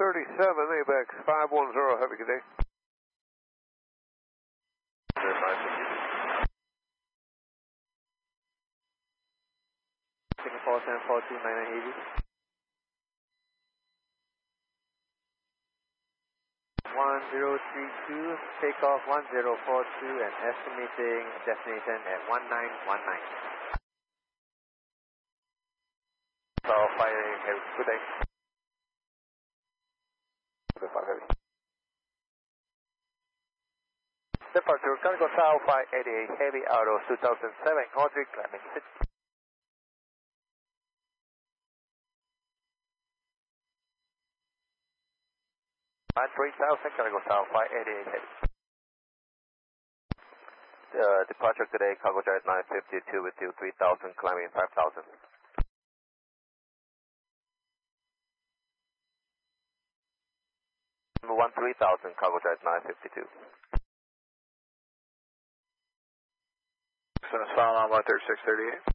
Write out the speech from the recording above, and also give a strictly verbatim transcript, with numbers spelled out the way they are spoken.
thirty-seven, A B X five one zero, have a good day. Singapore seven four two nine nine eighty. one zero three two, takeoff one zero four two and estimating destination at one nine one nine. So firing heavy, good day. Heavy. Departure, Cargo South five eighty-eight, heavy out of two thousand seven, Audrey, climbing six. And three thousand, Cargo South five eighty-eight, heavy. Uh, departure today, Cargo Jet nine fifty-two with you, three thousand, climbing five thousand. one three thousand, Cargo Jet nine fifty-two. So, Solomon one thirty-six thirty-eight.